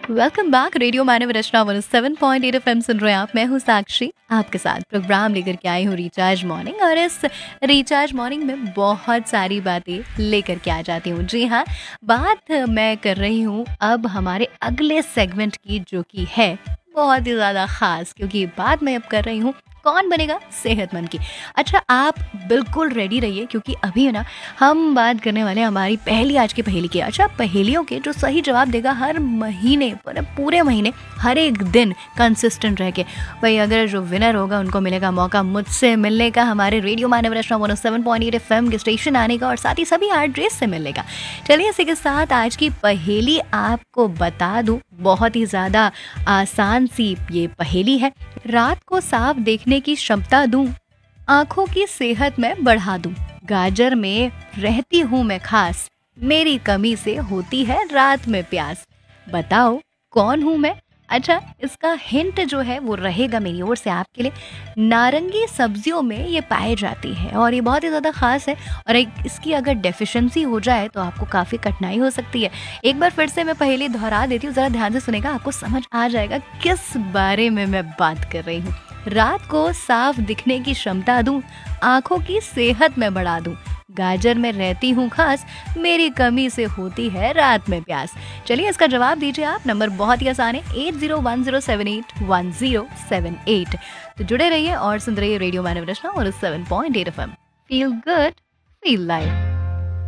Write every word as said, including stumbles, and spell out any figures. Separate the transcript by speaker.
Speaker 1: Welcome back. Radio मानव रचना one seven point eight FM सुन रहे हैं आप। मैं हूँ साक्षी, आपके साथ प्रोग्राम लेकर के आई हूँ रिचार्ज मॉर्निंग। और इस रिचार्ज मॉर्निंग में बहुत सारी बातें लेकर के आ जाती हूँ। जी हाँ, बात मैं कर रही हूँ अब हमारे अगले सेगमेंट की, जो कि है बहुत ही ज़्यादा ख़ास, क्योंकि बात मैं अब कर रही हूँ कौन बनेगा सेहतमंद की। अच्छा, आप बिल्कुल रेडी रहिए, क्योंकि अभी है ना हम बात करने वाले हैं हमारी पहली आज की पहेली की। अच्छा, पहेलियों के जो सही जवाब देगा हर महीने, पूरे पूरे महीने, हर एक दिन कंसिस्टेंट रह के, भाई अगर जो विनर होगा उनको मिलेगा मौका मुझसे मिलने का, हमारे रेडियो मानव रचना one seven point eight F M के स्टेशन आने का, और साथ ही सभी हार्ड ड्रेस से मिलने का। चलिए इसी के साथ आज की पहेली आपको बता दूं। बहुत ही ज़्यादा आसान सी ये पहेली है। रात को साफ देखने की क्षमता दूं, आंखों की सेहत में बढ़ा दूं, गाजर में रहती हूँ मैं खास, मेरी कमी से होती है रात में प्यास, बताओ कौन हूँ मैं। अच्छा, इसका हिंट जो है वो रहेगा मेरी ओर से आपके लिए। नारंगी सब्जियों में ये पाई जाती है और ये बहुत ही ज़्यादा ख़ास है, और एक इसकी अगर डेफिशिएंसी हो जाए तो आपको काफ़ी कठिनाई हो सकती है। एक बार फिर से मैं पहेली दोहरा देती हूँ, ज़रा ध्यान से सुनेगा, आपको समझ आ जाएगा किस बारे में मैं बात कर रही हूँ। रात को साफ दिखने की क्षमता दूं, आंखों की सेहत में बढ़ा दूं, गाजर में रहती हूँ खास, मेरी कमी से होती है रात में प्यास। चलिए इसका जवाब दीजिए आप। नंबर बहुत ही आसान है, eight zero one zero seven eight one zero seven eight. तो जुड़े रहिए और सुन रहिए रेडियो मानव रचना और seven point eight F M. Feel good, feel live.